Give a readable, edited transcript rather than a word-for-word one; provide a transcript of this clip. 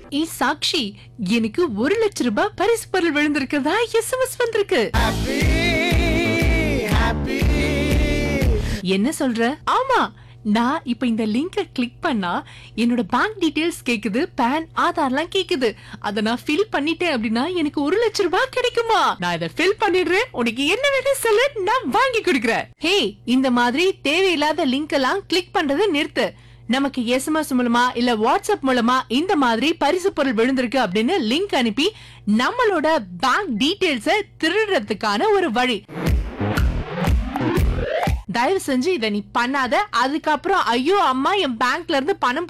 சாக்ஷி, எனக்கு 1,00,000 ரூபாய் பரிசு பொருள் விழுந்திருக்கிறதா எஸ்எம்எஸ் வந்திருக்கு. என்ன சொல்ற? ஆமா, நான் இப்ப இந்த லிங்க கிளிக் பண்ணா என்னோட பேங்க் டீடைல்ஸ் கேக்குது, பான், ஆதார்லாம் கேக்குது. அத நான் ஃபில் பண்ணிட்டேன் அப்படின்னா எனக்கு 1,00,000 ரூபாய் கிடைக்குமா? நான் இத ஃபில் பண்ணிடுறேன். உனக்கு என்ன வேணும் சொல்லு, நான் வாங்கி கொடுக்கறேன். ஹே, இந்த மாதிரி தேவையில்லாத லிங்க் எல்லாம் கிளிக் பண்றதை நிறுத்து. நமக்கு எஸ்எம்எஸ் மூலமா இல்ல வாட்ஸ்அப் மூலமா இந்த மாதிரி பரிசு பொருள் விழுந்திருக்கு அப்படின்னு லிங்க் அனுப்பி நம்மளோட பேங்க் டீடைல்ஸ திருடுறதுக்கான ஒரு வழி. தயவு செஞ்சு இத நீ பண்ணாத. அதுக்கப்புறம் ஐயோ அம்மா, என் பேங்க்ல இருந்து பணம்